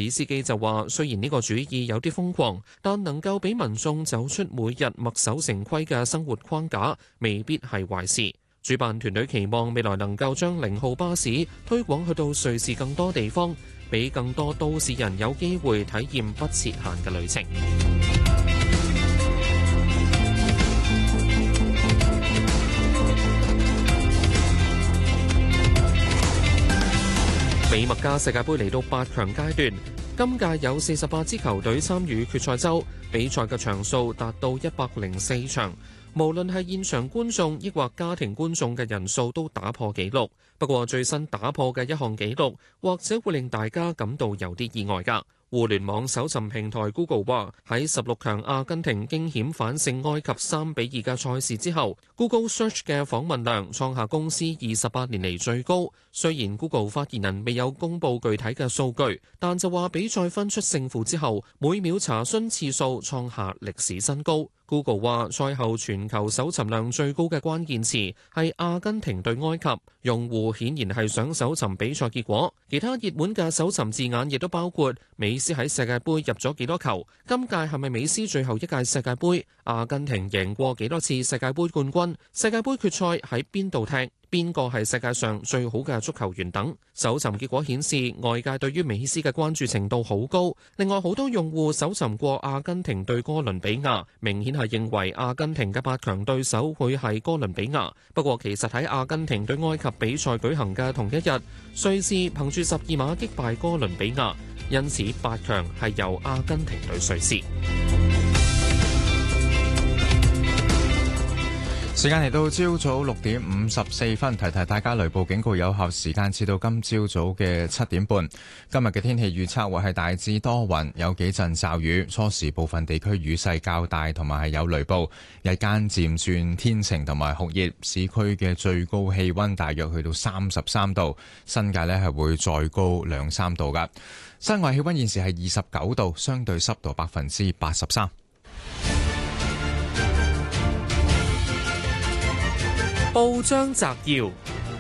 比斯基就話：雖然呢個主意有啲瘋狂，但能夠俾民眾走出每日墨守成規嘅生活框架，未必係壞事。主辦團隊期望未來能夠將0號巴士推廣去到瑞士更多地方，俾更多都市人有機會體驗不設限嘅旅程。美墨加世界盃嚟到8強階段，今屆有48支球隊參與決賽周，比賽嘅場數達到104場。無論係現場觀眾抑或家庭觀眾嘅人數都打破紀錄。不過最新打破嘅一項紀錄，或者會令大家感到有啲意外㗎。互聯網搜尋平台 Google 話喺16強阿根廷驚險反勝埃及3-2嘅賽事之後 ，Google Search 嘅訪問量創下公司28年嚟最高。雖然 Google 發言人未有公布具體嘅數據，但就話比賽分出勝負之後，每秒查詢次數創下歷史新高。Google 話賽後全球搜尋量最高嘅關鍵詞係阿根廷對埃及，用戶顯然係想搜尋比賽結果。其他熱門嘅搜尋字眼亦都包括美斯喺世界盃入咗幾多球，今屆係咪美斯最後一屆世界盃，阿根廷贏過幾多次世界盃冠軍，世界盃決賽喺邊度踢，邊個係世界上最好嘅足球員等。搜尋結果顯示，外界對於美斯嘅關注程度好高。另外，好多用戶搜尋過阿根廷對哥倫比亞，明顯係認為阿根廷嘅8強對手會係哥倫比亞。不過其實喺阿根廷對埃及比賽舉行嘅同一日，瑞士憑住12碼擊敗哥倫比亞，因此8強係由阿根廷對瑞士。 時間嚟到朝早6:54，提提大家雷暴警告有效時間至到今朝早嘅7點半。今日嘅天氣預測會係大致多雲，有幾陣驟雨，初時部分地區雨勢較大，同埋係有雷暴。日間漸轉天晴同埋酷熱，市區嘅最高氣溫大約去到33度，新界呢係會再高2-3度噶。室外氣溫現時係29度，相對濕度83%。 報章摘要：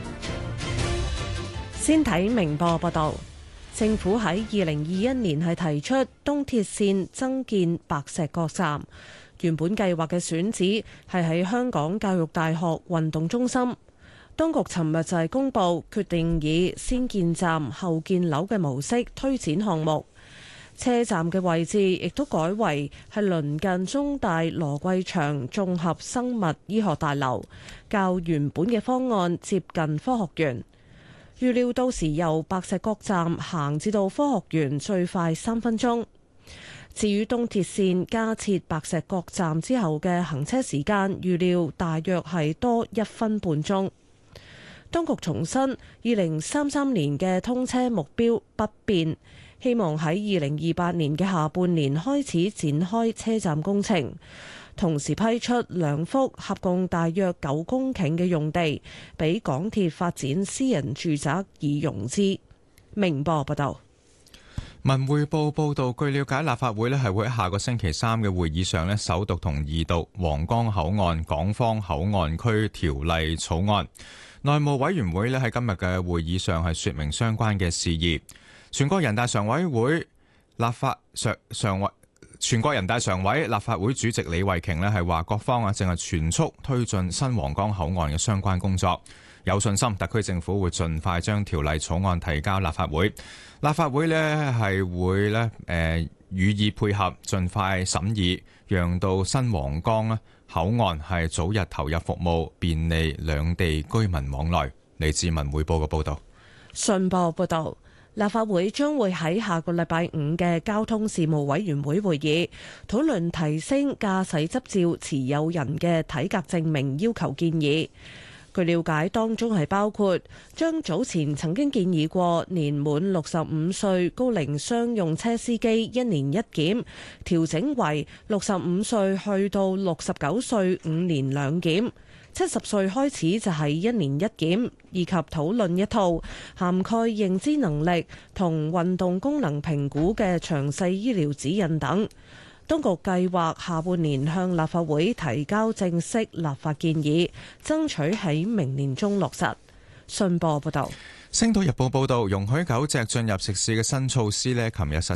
先睇明報報道，政府喺2021年係提出東鐵綫增建白石角站，原本計劃嘅選址係喺香港教育大學運動中心。當局尋日就係公布決定以先建站後建樓嘅模式推展項目。車站嘅位置亦都改為係鄰近中大羅桂祥綜合生物醫學大樓，較原本嘅方案接近科學園。預料到時由白石角站行至到科學園最快3分鐘。至於東鐵綫加設白石角站之後嘅行車時間，預料大約係多1分半鐘。當局重申2033年嘅通車目標不變，希望喺2028年嘅下半年開始展開車站工程，同時批出2幅合共大約9公頃嘅用地，俾港鐵發展私人住宅以融資。明報報道。 文匯報報道，據了解，立法會係會喺下個星期3嘅會議上首讀同二讀皇崗口岸港方口岸區條例草案。內務委員會喺今日嘅會議上係說明相關嘅事宜。全國人大常委立法會主席李慧瓊係話，各方正係全速推進新皇崗口岸嘅相關工作，有信心特區政府會盡快將條例草案提交立法會。立法會係會予以配合，盡快審議，讓到新皇崗口岸係早日投入服務，便利兩地居民往來。嚟自文匯報嘅報道。 信報報道，立法會將會喺下個禮拜5嘅交通事務委員會會議討論提升駕駛執照持有人嘅體格證明要求建議。據了解，當中係包括將早前曾經建議過年滿65歲高齡商用車司機1年1檢，調整為65歲去到69歲5年2檢，70歲開始就係1年1檢，以及討論一套涵蓋認知能力同運動功能評估嘅詳細醫療指引等。當局計劃下半年向立法會提交正式立法建議，爭取喺明年中落實。信報報道。 星島日報報道，容許狗隻進入食肆嘅新措施琴日實